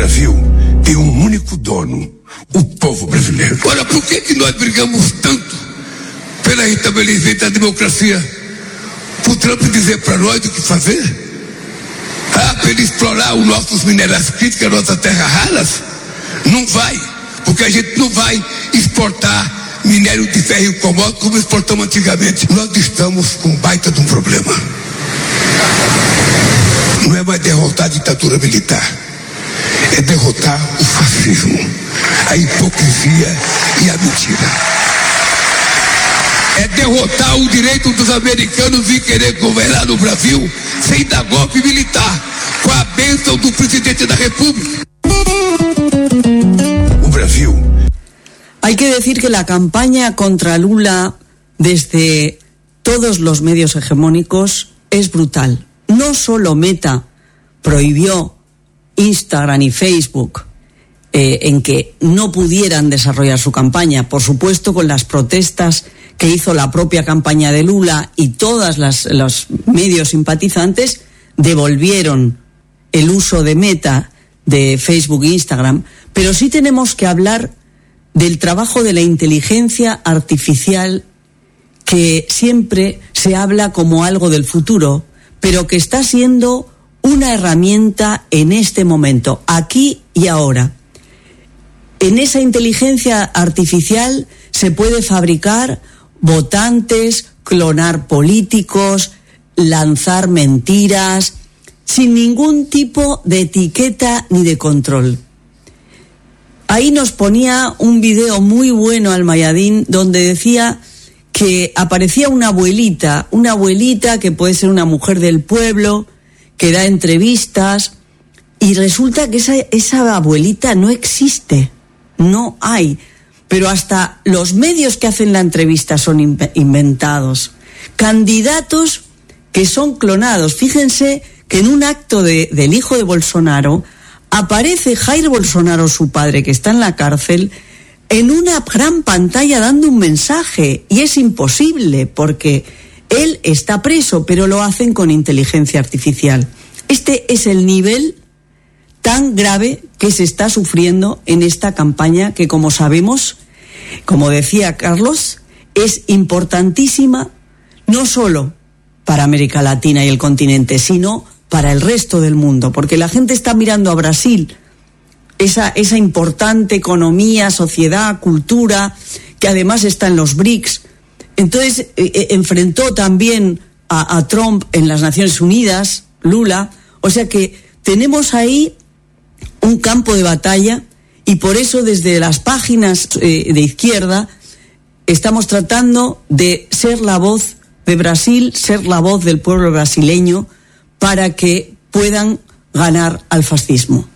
Brasil tem um único dono, o povo brasileiro. Ora, por que nós brigamos tanto pelo restabelecimento da democracia? Por Trump dizer para nós o que fazer? Para ele explorar os nossos minerais críticos, as nossas terras raras? Não vai, porque a gente não vai exportar minério de ferro e commodities como exportamos antigamente. Nós estamos com um baita de um problema. Não é mais derrotar a ditadura militar, é derrotar o fascismo, a hipocrisia e a mentira. É derrotar o direito dos americanos de querer governar no Brasil sem dar golpe militar, com a bênção do presidente da República. O Brasil. Hay que decir que la campaña contra Lula desde todos los medios hegemónicos es brutal. No solo Meta prohibió Instagram y Facebook en que no pudieran desarrollar su campaña, por supuesto con las protestas que hizo la propia campaña de Lula, y todos los medios simpatizantes devolvieron el uso de Meta, de Facebook e Instagram, pero sí tenemos que hablar del trabajo de la inteligencia artificial, que siempre se habla como algo del futuro, pero que está siendo una herramienta en este momento, aquí y ahora. En esa inteligencia artificial se puede fabricar votantes, clonar políticos, lanzar mentiras, sin ningún tipo de etiqueta ni de control. Ahí nos ponía un video muy bueno al Mayadín, donde decía que aparecía una abuelita que puede ser una mujer del pueblo, que da entrevistas, y resulta que esa abuelita no existe, no hay. Pero hasta los medios que hacen la entrevista son inventados. Candidatos que son clonados. Fíjense que en un acto del hijo de Bolsonaro aparece Jair Bolsonaro, su padre, que está en la cárcel, en una gran pantalla dando un mensaje. Y es imposible porque él está preso, pero lo hacen con inteligencia artificial. Este es el nivel tan grave que se está sufriendo en esta campaña, que, como sabemos, como decía Carlos, es importantísima no solo para América Latina y el continente, sino para el resto del mundo, porque la gente está mirando a Brasil, esa importante economía, sociedad, cultura, que además está en los BRICS. Entonces enfrentó también a Trump en las Naciones Unidas, Lula, o sea que tenemos ahí un campo de batalla, y por eso desde las páginas de izquierda estamos tratando de ser la voz de Brasil, ser la voz del pueblo brasileño, para que puedan ganar al fascismo.